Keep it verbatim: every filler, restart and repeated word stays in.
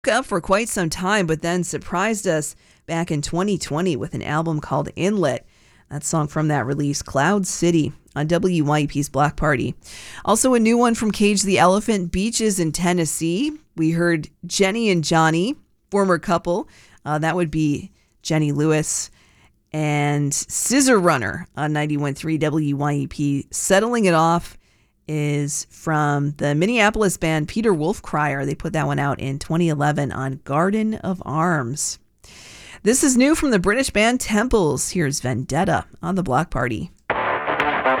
Up for quite some time, but then surprised us back in twenty twenty with an album called Inlet. That song from that release, Cloud City, on W Y E P's Block Party. Also a new one from Cage the Elephant, Beaches in Tennessee. We heard Jenny and Johnny, former couple. Uh, that would be Jenny Lewis and Scissor Runner on ninety-one point three W Y E P. Settling It Off is from the Minneapolis band Peter Wolfcrier. They put that one out in twenty eleven on Garden of Arms. This is new from the British band Temples. Here's Vendetta on the Block Party.